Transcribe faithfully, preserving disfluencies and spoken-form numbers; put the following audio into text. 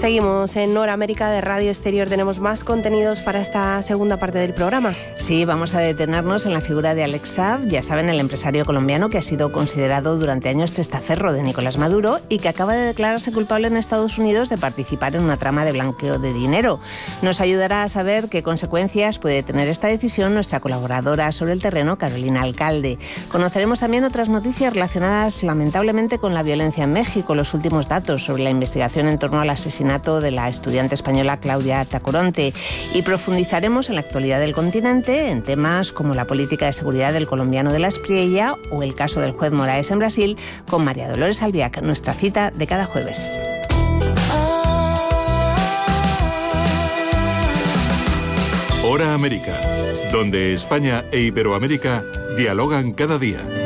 Seguimos en Hora América de Radio Exterior. Tenemos más contenidos para esta segunda parte del programa. Sí, vamos a detenernos en la figura de Alex Saab, ya saben, el empresario colombiano que ha sido considerado durante años testaferro de Nicolás Maduro y que acaba de declararse culpable en Estados Unidos de participar en una trama de blanqueo de dinero. Nos ayudará a saber qué consecuencias puede tener esta decisión nuestra colaboradora sobre el terreno, Carolina Alcalde. Conoceremos también otras noticias relacionadas lamentablemente con la violencia en México, los últimos datos sobre la investigación en torno al asesinato de la estudiante española Claudia Tacoronte, y profundizaremos en la actualidad del continente en temas como la política de seguridad del colombiano de la Espriella o el caso del juez Moraes en Brasil con María Dolores Albiac, nuestra cita de cada jueves. Hora América, donde España e Iberoamérica dialogan cada día.